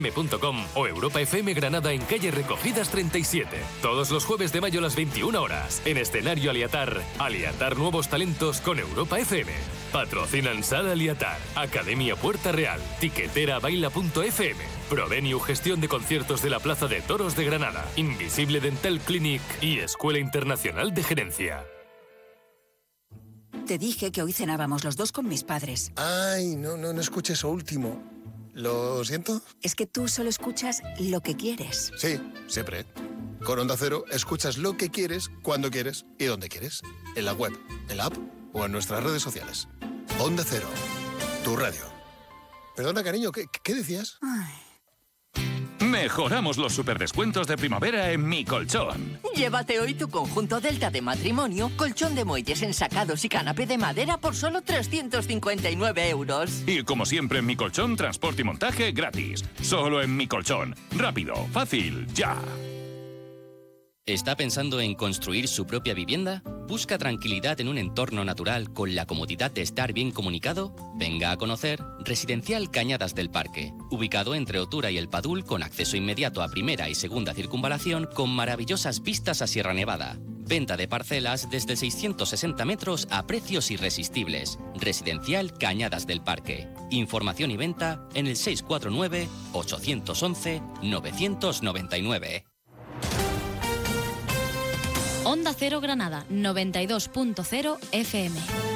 m.com o Europa FM Granada en calle Recogidas 37. Todos los jueves de mayo a las 21 horas. En escenario Aliatar. Aliatar nuevos talentos con Europa FM. Patrocinan Sala Aliatar, Academia Puerta Real, Tiquetera Baila.fm, Provenio Gestión de Conciertos de la Plaza de Toros de Granada, Invisible Dental Clinic y Escuela Internacional de Gerencia. Te dije que hoy cenábamos los dos con mis padres. Ay, no escuché eso último. ¿Lo siento? Es que tú solo escuchas lo que quieres. Sí, siempre. Con Onda Cero escuchas lo que quieres, cuando quieres y donde quieres. En la web, en la app o en nuestras redes sociales. Onda Cero, tu radio. Perdona, cariño, ¿qué decías? Ay. Mejoramos los superdescuentos de primavera en Mi Colchón. Llévate hoy tu conjunto Delta de matrimonio, colchón de muelles ensacados y canapé de madera por solo 359 euros. Y como siempre en Mi Colchón, transporte y montaje gratis. Solo en Mi Colchón. Rápido, fácil, ya. ¿Está pensando en construir su propia vivienda? ¿Busca tranquilidad en un entorno natural con la comodidad de estar bien comunicado? Venga a conocer Residencial Cañadas del Parque, ubicado entre Otura y El Padul con acceso inmediato a primera y segunda circunvalación con maravillosas vistas a Sierra Nevada. Venta de parcelas desde 660 metros a precios irresistibles. Residencial Cañadas del Parque. Información y venta en el 649-811-999. Onda Cero Granada, 92.0 FM.